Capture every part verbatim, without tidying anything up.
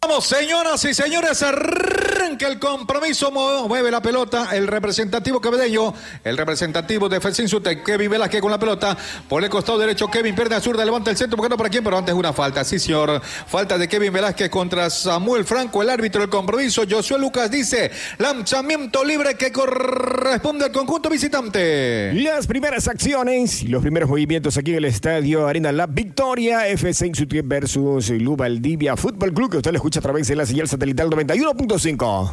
Vamos, señoras y señores, arranca el compromiso, mueve la pelota el representativo quevedeño, el representativo de Fesinsutek, Kevin Velázquez con la pelota, por el costado derecho, Kevin pierna zurda, levanta el centro, buscando para quién, pero antes una falta, sí señor, falta de Kevin Velázquez contra Samuel Franco, el árbitro del compromiso, Josué Lucas dice, lanzamiento libre que corresponde al conjunto visitante. Las primeras acciones y los primeros movimientos aquí en el estadio Arena La Victoria, F C Insutek versus Lu Valdivia Fútbol Club, que usted le escucha a través de la señal satelital noventa y uno punto cinco.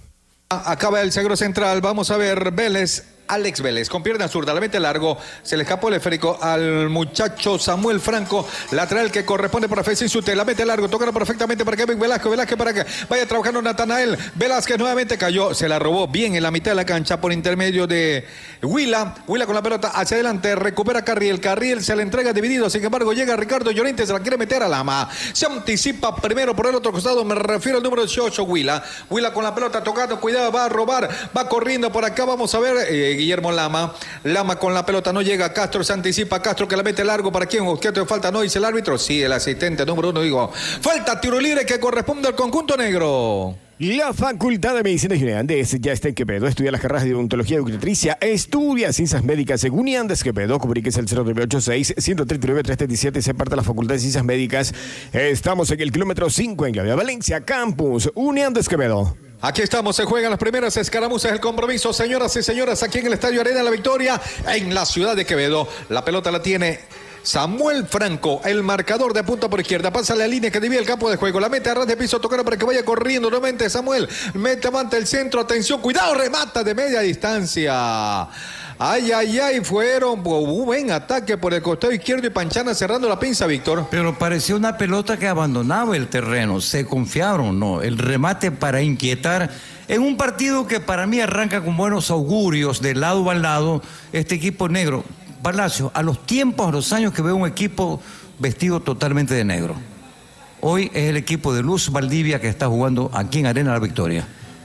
Acaba el seguro central, vamos a ver, Vélez, Alex Vélez, con pierna zurda, la mete largo, se le escapó el esférico al muchacho Samuel Franco, lateral que corresponde para F C Insutek, la mete largo, tocando perfectamente para Kevin Velázquez, Velázquez para que vaya trabajando Natanael, Velázquez nuevamente cayó, se la robó bien en la mitad de la cancha por intermedio de Huila, Huila con la pelota hacia adelante, recupera Carriel, Carriel se le entrega dividido, sin embargo llega Ricardo Llorente, se la quiere meter a Lama, se anticipa primero por el otro costado, me refiero al número dieciocho, Huila, Huila con la pelota tocando, cuidado, va a robar, va corriendo por acá, vamos a ver, eh, Guillermo Lama, Lama con la pelota, no llega, Castro se anticipa, Castro que la mete largo, ¿para quién? ¿Qué te falta? ¿No dice el árbitro? Sí, el asistente número uno, digo, falta tiro libre que corresponde al conjunto negro. La Facultad de Medicina de Andes ya está en Quevedo. Estudia las carreras de odontología y obstetricia. Estudia ciencias médicas en Uniandes Quevedo. Comuníquese al cero nueve ocho seis, uno tres nueve, tres tres siete. Se parte de la Facultad de Ciencias Médicas. Estamos en el kilómetro cinco en Claudia Valencia, Campus Uniandes Quevedo. Aquí estamos, se juegan las primeras escaramuzas del compromiso, señoras y señores, aquí en el Estadio Arena La Victoria, en la ciudad de Quevedo. La pelota la tiene Samuel Franco, el marcador de punta por izquierda, pasa la línea que divide el campo de juego, la mete a ras de piso, tocaron para que vaya corriendo nuevamente Samuel, mete avante el centro, atención, cuidado, remata de media distancia. Ay, ay, ay, fueron, un buen ataque por el costado izquierdo y Panchana cerrando la pinza, Víctor. Pero parecía una pelota que abandonaba el terreno, se confiaron, ¿no? El remate para inquietar en un partido que para mí arranca con buenos augurios de lado a lado, este equipo negro. Palacio, a los tiempos, a los años que veo un equipo vestido totalmente de negro. Hoy es el equipo de Luz Valdivia que está jugando aquí en Arena La Victoria.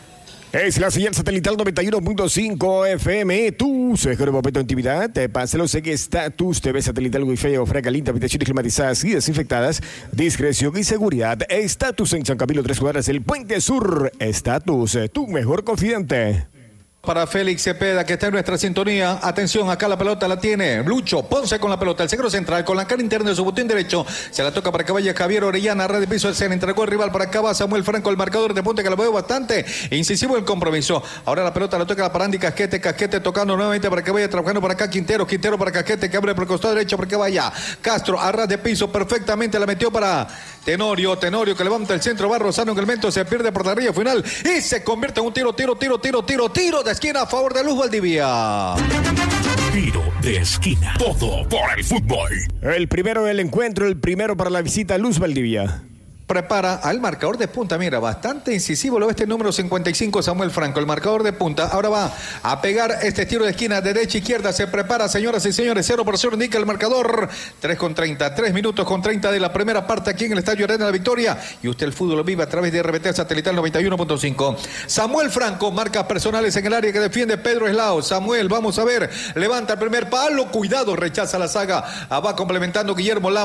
Es la señal satelital noventa y uno punto cinco F M. Tu mejor momento de intimidad. Pásalo, sé que estatus, T V satelital, wifi, ofrece caliente, habitaciones climatizadas y desinfectadas. Discreción y seguridad. Estatus en San Camilo, tres cuadras, el Puente Sur. Estatus, tu mejor confidente. Para Félix Cepeda, que está en nuestra sintonía. Atención, acá la pelota la tiene Lucho Ponce con la pelota, el centro central, con la cara interna de su botín derecho. Se la toca para que vaya Javier Orellana, red de piso, se le entregó el rival. Para acá va Samuel Franco, el marcador de punta, que lo veo bastante incisivo el compromiso. Ahora la pelota la toca para Andy Casquete, Casquete tocando nuevamente para que vaya trabajando por acá Quintero, Quintero para Casquete, que abre por el costado derecho para que vaya Castro, a ras de piso, perfectamente la metió para Tenorio, Tenorio que levanta el centro, va rozando en el momento, se pierde por la raya final y se convierte en un tiro, tiro, tiro, tiro, tiro, tiro de esquina a favor de Luz Valdivia. Tiro de esquina, todo por el fútbol. El primero del encuentro, el primero para la visita a Luz Valdivia. Prepara al marcador de punta, mira, bastante incisivo lo ve este número cincuenta y cinco, Samuel Franco, el marcador de punta. Ahora va a pegar este tiro de esquina, derecha, izquierda, se prepara, señoras y señores, cero por cero indica el marcador, tres con treinta, tres minutos con treinta de la primera parte aquí en el Estadio Arena La Victoria, y usted el fútbol lo vive a través de R B T satelital noventa y uno punto cinco. Samuel Franco, marcas personales en el área que defiende Pedro Eslao. Samuel, vamos a ver, levanta el primer palo, cuidado, rechaza la saga, va complementando Guillermo Lama.